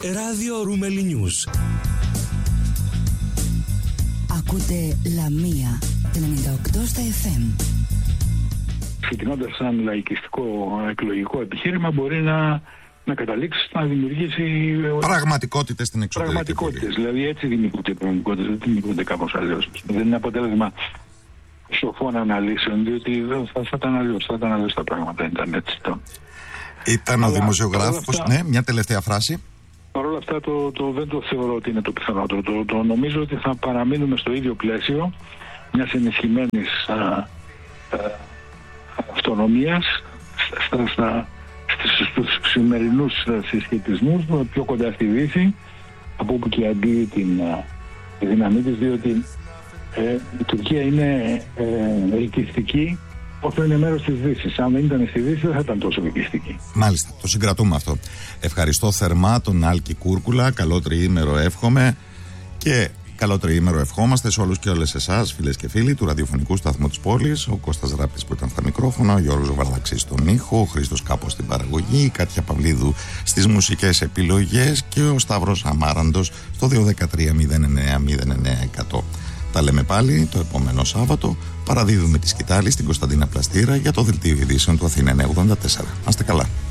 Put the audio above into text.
Ράδιο Ρούμελι Νιούς. Ακούτε Λαμία 98 στα FM. Ξεκινώντας σαν λαϊκιστικό εκλογικό επιχείρημα, μπορεί να καταλήξει να δημιουργήσει πραγματικότητες στην εξωτερική. Πραγματικότητες, δηλαδή έτσι δημιουργούνται οι πραγματικότητες, δεν δημιουργούνται κάπως αλλιώς. Δεν είναι αποτέλεσμα σοφών αναλύσεων, διότι θα ήταν αλλιώς τα πράγματα, ήταν έτσι. Ήταν ο δημοσιογράφος. Ναι, μια τελευταία φράση. Παρ' όλα αυτά δεν το θεωρώ ότι είναι το πιθανότερο. Το νομίζω ότι θα παραμείνουμε στο ίδιο πλαίσιο μιας ενισχυμένης αυτονομίας στους σημερινούς συσχετισμούς, πιο κοντά στη Δύση, από όπου και αντί τη δύναμή της, διότι η Τουρκία είναι ελκυστική όσο είναι μέρος της Δύσης. Αν δεν ήταν στη Δύση δεν θα ήταν τόσο ελκυστική. Μάλιστα, το συγκρατούμε αυτό. Ευχαριστώ θερμά τον Άλκη Κούρκουλα. Καλό τριήμερο εύχομαι και καλό τριήμερο ευχόμαστε σε όλους και όλες εσάς, φίλες και φίλοι του ραδιοφωνικού σταθμού της πόλης. Ο Κώστας Ράπτης που ήταν στα μικρόφωνα, ο Γιώργος Βαρδαξής στον ήχο, ο Χρήστος Κάπος στην παραγωγή, η Κάτια Παυλίδου στις μουσικές επιλογές και ο Σταύρος Αμάραντος στο 213-09-09-100. Τα λέμε πάλι το επόμενο Σάββατο. Παραδίδουμε τη σκητάλη στην Κωνσταντίνα Πλαστήρα για το δελτίο ειδήσεων του Αθήνα 984. Να είστε καλά.